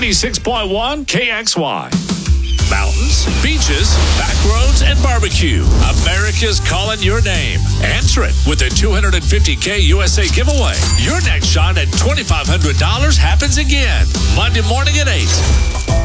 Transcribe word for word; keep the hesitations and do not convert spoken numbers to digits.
ninety-six point one K X Y. Mountains, beaches, back roads, and barbecue. America's calling your name. Answer it with the two hundred fifty K U S A giveaway. Your next shot at twenty-five hundred dollars happens again. Monday morning at eight.